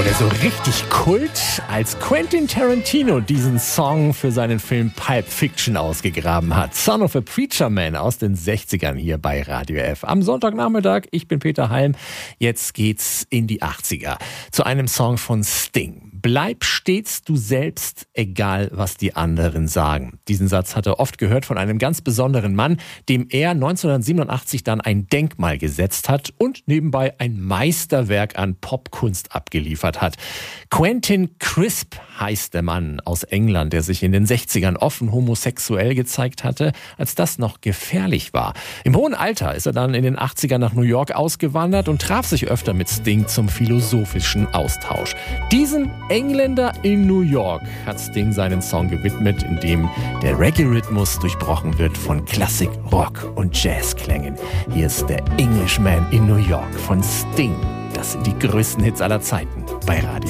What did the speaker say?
wurde so richtig Kult, als Quentin Tarantino diesen Song für seinen Film Pulp Fiction ausgegraben hat. Son of a Preacher Man aus den 60ern hier bei Radio F. Am Sonntagnachmittag, ich bin Peter Halm. Jetzt geht's in die 80er zu einem Song von Sting. Bleib stets du selbst, egal was die anderen sagen. Diesen Satz hat er oft gehört von einem ganz besonderen Mann, dem er 1987 dann ein Denkmal gesetzt hat und nebenbei ein Meisterwerk an Popkunst abgeliefert hat. Quentin Crisp heißt der Mann aus England, der sich in den 60ern offen homosexuell gezeigt hatte, als das noch gefährlich war. Im hohen Alter ist er dann in den 80ern nach New York ausgewandert und traf sich öfter mit Sting zum philosophischen Austausch. Diesem Engländer in New York hat Sting seinen Song gewidmet, in dem der Reggae-Rhythmus durchbrochen wird von Klassik, Rock und Jazzklängen. Hier ist der Englishman in New York von Sting. Das sind die größten Hits aller Zeiten bei Radio